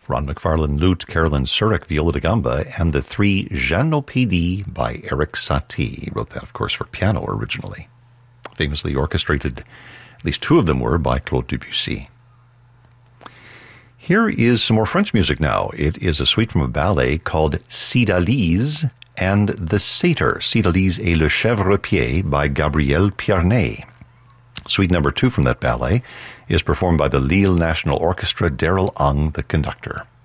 Ron McFarlane lute, Carolyn Surik viola da gamba, and the three Janopédies by Eric Satie. He wrote that, of course, for piano originally. Famously orchestrated, at least two of them were, by Claude Debussy. Here is some more French music now. It is a suite from a ballet called Cydalise and the Satyr, Cydalise et le Chèvrepied by Gabriel Piernet. Suite number 2 from that ballet is performed by the Lille National Orchestra, Daryl Ung, the conductor.